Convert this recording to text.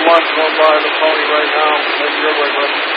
1 going by the pony right now. Heading your way, bud.